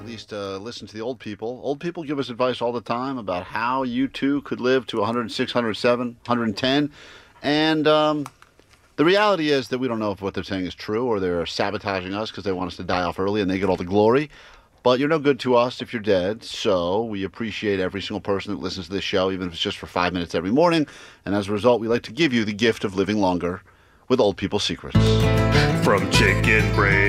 least listen to the old people. Old people give us advice all the time about how you too could live to 106, 107, 110. And the reality is that we don't know if what they're saying is true or they're sabotaging us because they want us to die off early and they get all the glory. But you're no good to us if you're dead, so we appreciate every single person that listens to this show, even if it's just for 5 minutes every morning. And as a result, we like to give you the gift of living longer with Old People Secrets. From chicken brain